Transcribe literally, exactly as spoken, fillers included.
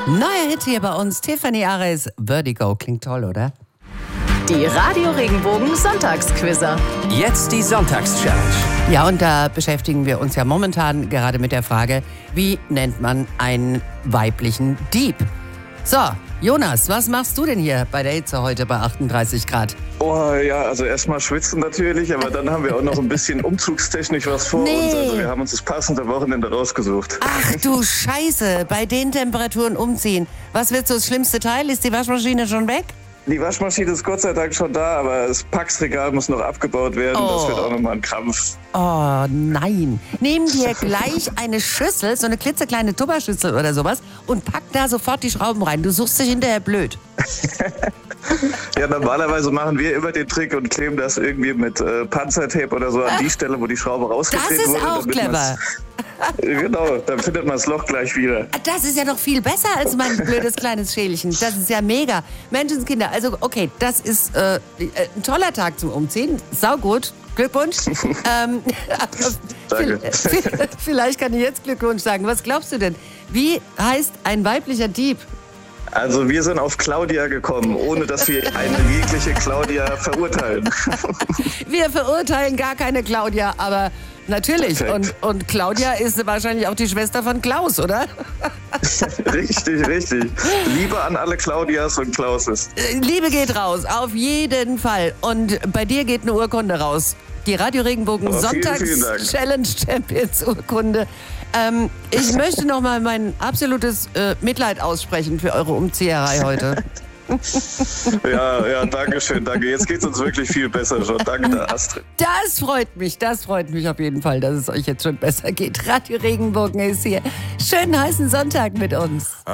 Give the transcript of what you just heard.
Neuer Hit hier bei uns, Tiffany Ares, Vertigo. Klingt toll, oder? Die Radio Regenbogen Sonntagsquizzer. Jetzt die Sonntagschallenge. Ja, und da beschäftigen wir uns ja momentan gerade mit der Frage, wie nennt man einen weiblichen Dieb? So, Jonas, was machst du denn hier bei der Hitze heute bei achtunddreißig Grad? Oh ja, also erstmal schwitzen natürlich, aber dann haben wir auch noch ein bisschen umzugstechnisch was vor Nee. uns. Also wir haben uns das passende Wochenende rausgesucht. Ach du Scheiße, bei den Temperaturen umziehen. Was wird so das schlimmste Teil? Ist die Waschmaschine schon weg? Die Waschmaschine ist Gott sei Dank schon da, aber das Packsregal muss noch abgebaut werden. Oh. Das wird auch nochmal ein Krampf. Oh nein. Nehmen dir gleich eine Schüssel, so eine klitzekleine Tupperschüssel oder sowas und pack da sofort die Schrauben rein. Du suchst dich hinterher blöd. Ja, normalerweise machen wir immer den Trick und kleben das irgendwie mit äh, Panzertape oder so an die Stelle, wo die Schraube Das rausgedreht ist wurde. auch damit clever. man's- Genau, dann findet man das Loch gleich wieder. Das ist ja noch viel besser als mein blödes kleines Schälchen. Das ist ja mega. Menschenskinder, also okay, das ist äh, ein toller Tag zum Umziehen. Saugut. Glückwunsch. ähm, Danke. Vielleicht kann ich jetzt Glückwunsch sagen. Was glaubst du denn? Wie heißt ein weiblicher Dieb? Also wir sind auf Claudia gekommen, ohne dass wir eine jegliche Claudia verurteilen. Wir verurteilen gar keine Claudia, aber natürlich. Und, und Claudia ist wahrscheinlich auch die Schwester von Klaus, oder? Richtig, richtig. Liebe an alle Claudias und Klauses. Liebe geht raus, auf jeden Fall. Und bei dir geht eine Urkunde raus. Die Radio Regenbogen Oh, vielen, vielen Dank. Sonntags-Challenge Champions Urkunde. Ähm, ich möchte nochmal mein absolutes äh, Mitleid aussprechen für eure Umzieherei heute. Ja, ja, danke schön, danke. Jetzt geht's uns wirklich viel besser schon. Danke, der Astrid. Das freut mich, das freut mich auf jeden Fall, dass es euch jetzt schon besser geht. Radio Regenbogen ist hier. Schönen heißen Sonntag mit uns.